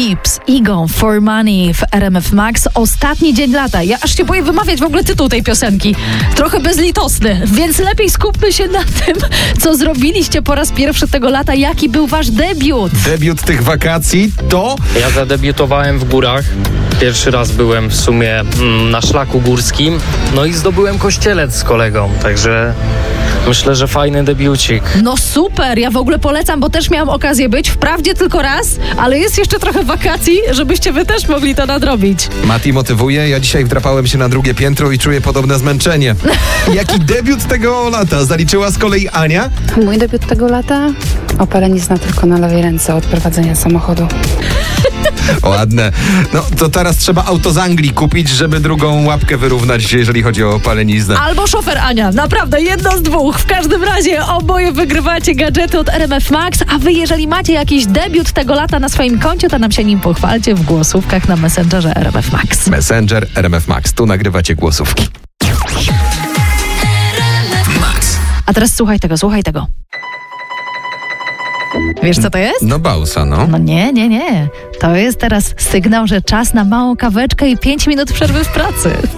Nips, Ego, For Money w RMF Max. Ostatni dzień lata. Ja aż się boję wymawiać w ogóle tytuł tej piosenki. Trochę bezlitosny, więc lepiej skupmy się na tym, co zrobiliście po raz pierwszy tego lata. Jaki był wasz debiut? Debiut tych wakacji to... Ja zadebiutowałem w górach. Pierwszy raz byłem w sumie na szlaku górskim. No i zdobyłem Kościelec z kolegą, także myślę, że fajny debiucik. No super, ja w ogóle polecam, bo też miałam okazję być. Wprawdzie tylko raz, ale jest jeszcze trochę wakacji, żebyście wy też mogli to nadrobić. Mati motywuje, ja dzisiaj wdrapałem się na drugie piętro i czuję podobne zmęczenie. Jaki debiut tego lata zaliczyła z kolei Ania? Mój debiut tego lata? Opalenizna tylko na lewej ręce od prowadzenia samochodu. Ładne. No to teraz trzeba auto z Anglii kupić, żeby drugą łapkę wyrównać, jeżeli chodzi o paleniznę. Albo szofer Ania, naprawdę jedno z dwóch. W każdym razie oboje wygrywacie gadżety od RMF Max, a wy jeżeli macie jakiś debiut tego lata na swoim koncie, to nam się nim pochwalcie w głosówkach na Messengerze RMF Max. Messenger RMF Max, tu nagrywacie głosówki. A teraz słuchaj tego. Wiesz, co to jest? No Bausa, no. No nie. To jest teraz sygnał, że czas na małą kaweczkę i 5 minut przerwy w pracy.